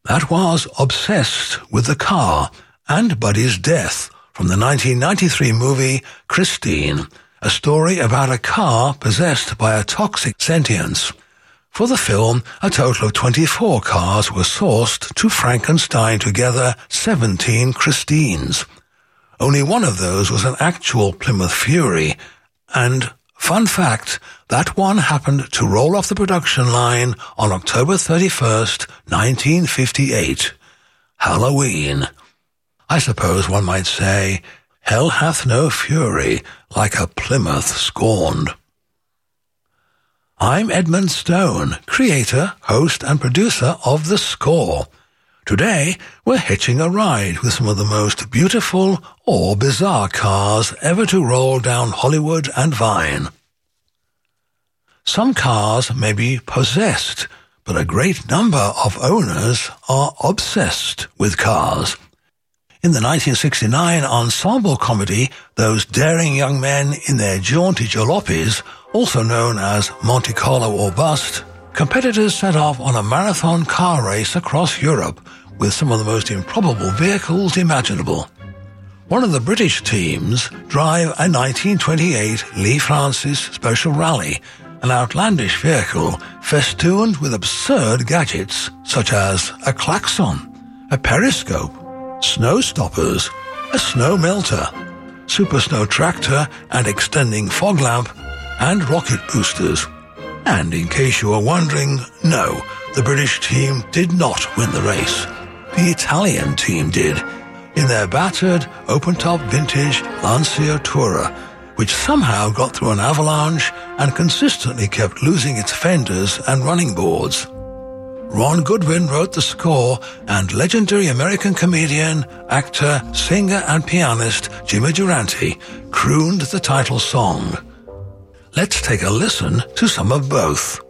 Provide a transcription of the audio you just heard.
That was Obsessed with the Car and Buddy's Death from the 1993 movie Christine, a story about a car possessed by a toxic sentience. For the film, a total of 24 cars were sourced to Frankenstein together 17 Christines. Only one of those was an actual Plymouth Fury, and, fun fact, that one happened to roll off the production line on October 31st, 1958. Halloween. I suppose one might say, hell hath no fury like a Plymouth scorned. I'm Edmund Stone, creator, host, and producer of The Score. Today, we're hitching a ride with some of the most beautiful or bizarre cars ever to roll down Hollywood and Vine. Some cars may be possessed, but a great number of owners are obsessed with cars. In the 1969 ensemble comedy, Those Daring Young Men in Their Jaunty Jalopies, also known as Monte Carlo or Bust, competitors set off on a marathon car race across Europe with some of the most improbable vehicles imaginable. One of the British teams drive a 1928 Lee Francis Special Rally, an outlandish vehicle festooned with absurd gadgets such as a klaxon, a periscope, snow stoppers, a snow melter, super snow tractor and extending fog lamp, and rocket boosters. And in case you were wondering, no, the British team did not win the race. The Italian team did, in their battered, open-top vintage Lancia Tourer, which somehow got through an avalanche and consistently kept losing its fenders and running boards. Ron Goodwin wrote the score, and legendary American comedian, actor, singer, and pianist Jimmy Durante crooned the title song. Let's take a listen to some of both.